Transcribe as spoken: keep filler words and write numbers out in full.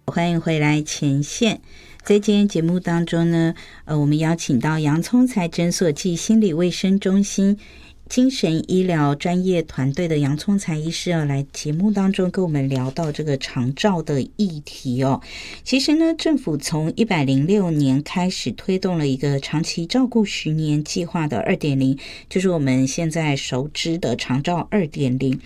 欢迎回来前线。在今天节目当中呢，呃，我们邀请到洋葱财诊所暨心理卫生中心精神医疗专业团队的洋葱财医师啊，来节目当中跟我们聊到这个长照的议题哦。其实呢，政府从一百零六年开始推动了一个长期照顾十年计划的 二点零， 就是我们现在熟知的长照 二点零。